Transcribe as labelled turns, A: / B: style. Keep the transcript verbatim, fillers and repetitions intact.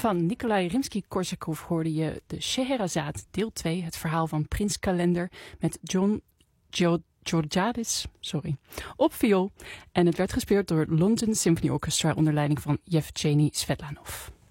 A: Van Nikolai Rimsky-Korsakov hoorde je de Scheherazade, deel twee, het verhaal van Prins Kalender met John Georgiadis, sorry, op viool. En het werd gespeeld door London Symphony Orchestra onder leiding van Yevgeny Svetlanov.